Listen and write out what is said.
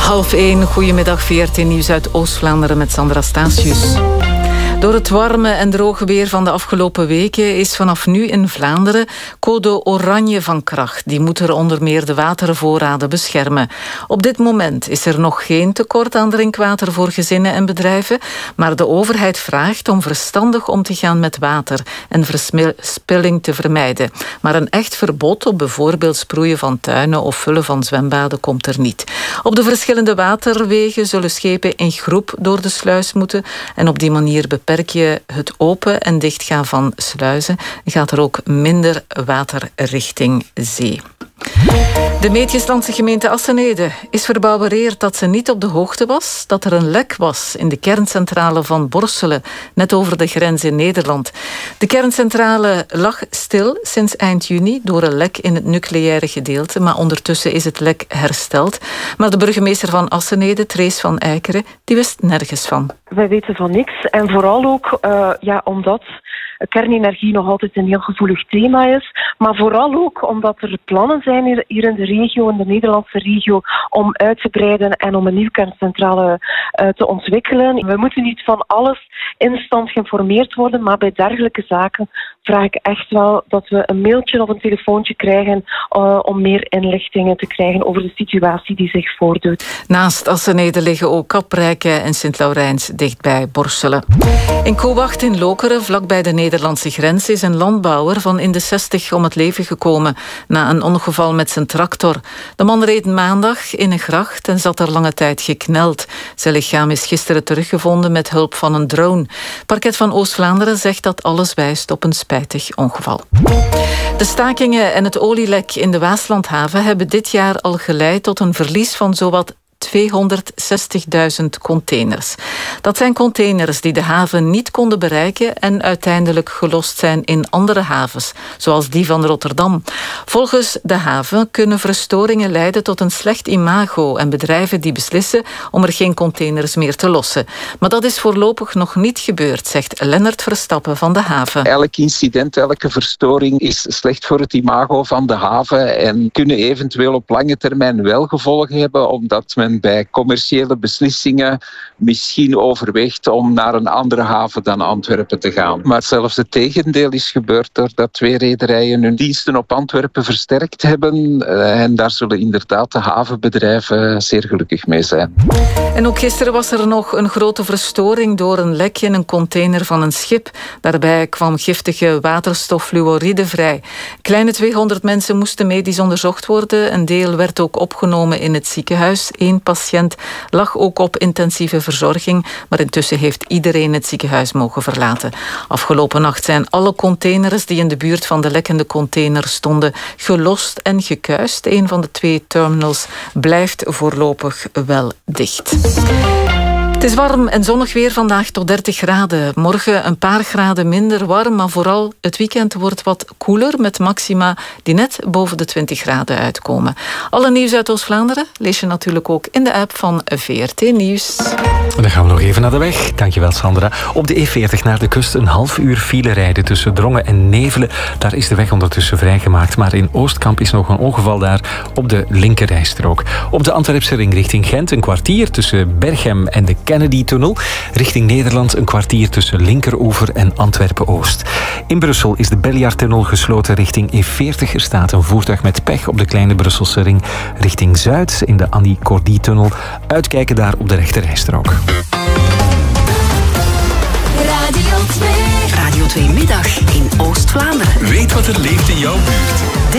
12:30, goedemiddag, VRT Nieuws uit Oost-Vlaanderen met Sandra Statius. Door het warme en droge weer van de afgelopen weken is vanaf nu in Vlaanderen code oranje van kracht. Die moet er onder meer de watervoorraden beschermen. Op dit moment is er nog geen tekort aan drinkwater voor gezinnen en bedrijven, maar de overheid vraagt om verstandig om te gaan met water en verspilling te vermijden. Maar een echt verbod op bijvoorbeeld sproeien van tuinen of vullen van zwembaden komt er niet. Op de verschillende waterwegen zullen schepen in groep door de sluis moeten en op die manier beperk je het open en dichtgaan van sluizen, gaat er ook minder water richting zee. De Meetjeslandse gemeente Assenede is verbouwereerd dat ze niet op de hoogte was dat er een lek was in de kerncentrale van Borselen, net over de grens in Nederland. De kerncentrale lag stil sinds eind juni door een lek in het nucleaire gedeelte, maar ondertussen is het lek hersteld. Maar de burgemeester van Assenede, Trace van Eikeren, die wist nergens van. Wij weten van niks en vooral ook omdat kernenergie nog altijd een heel gevoelig thema is, maar vooral ook omdat er plannen zijn hier in de regio, in de Nederlandse regio, om uit te breiden en om een nieuwe kerncentrale te ontwikkelen. We moeten niet van alles instant geïnformeerd worden, maar bij dergelijke zaken vraag ik echt wel dat we een mailtje of een telefoontje krijgen om meer inlichtingen te krijgen over de situatie die zich voordoet. Naast Assenede liggen ook Kaprijke en Sint-Laurijns dichtbij Borselen. In Koewacht in Lokeren, vlakbij de Nederlandse grens, is een landbouwer van in de 60 om het leven gekomen na een ongeval met zijn tractor. De man reed maandag in een gracht en zat er lange tijd gekneld. Zijn lichaam is gisteren teruggevonden met hulp van een drone. Parket van Oost-Vlaanderen zegt dat alles wijst op een spijtig ongeval. De stakingen en het olielek in de Waaslandhaven hebben dit jaar al geleid tot een verlies van zowat 260.000 containers. Dat zijn containers die de haven niet konden bereiken en uiteindelijk gelost zijn in andere havens, zoals die van Rotterdam. Volgens de haven kunnen verstoringen leiden tot een slecht imago en bedrijven die beslissen om er geen containers meer te lossen. Maar dat is voorlopig nog niet gebeurd, zegt Lennart Verstappen van de haven. Elk incident, elke verstoring is slecht voor het imago van de haven en kunnen eventueel op lange termijn wel gevolgen hebben, omdat men bij commerciële beslissingen misschien overweegt om naar een andere haven dan Antwerpen te gaan. Maar zelfs het tegendeel is gebeurd doordat 2 rederijen hun diensten op Antwerpen versterkt hebben. En daar zullen inderdaad de havenbedrijven zeer gelukkig mee zijn. En ook gisteren was er nog een grote verstoring door een lek in een container van een schip. Daarbij kwam giftige waterstoffluoride vrij. Kleine 200 mensen moesten medisch onderzocht worden. Een deel werd ook opgenomen in het ziekenhuis. 1 patiënt lag ook op intensieve verzorging, maar intussen heeft iedereen het ziekenhuis mogen verlaten. Afgelopen nacht zijn alle containers die in de buurt van de lekkende container stonden gelost en gekuist. Een van de 2 terminals blijft voorlopig wel dicht. Het is warm en zonnig weer vandaag tot 30 graden. Morgen een paar graden minder warm, maar vooral het weekend wordt wat koeler met maxima die net boven de 20 graden uitkomen. Alle nieuws uit Oost-Vlaanderen lees je natuurlijk ook in de app van VRT Nieuws. Dan gaan we nog even naar de weg. Dankjewel, Sandra. Op de E40 naar de kust een half uur file rijden tussen Drongen en Nevelen. Daar is de weg ondertussen vrijgemaakt, maar in Oostkamp is nog een ongeval daar op de linkerrijstrook. Op de Antwerpse ring richting Gent een kwartier tussen Berchem en de Kennedy-tunnel. Richting Nederland een kwartier tussen Linkeroever en Antwerpen-Oost. In Brussel is de Belliard-tunnel gesloten richting E40. Er staat een voertuig met pech op de kleine Brusselse ring richting Zuid in de Annie Cordy-tunnel. Uitkijken daar op de rechterrijstrook. Radio 2 Middag in Oost-Vlaanderen. Weet wat er leeft in jouw buurt.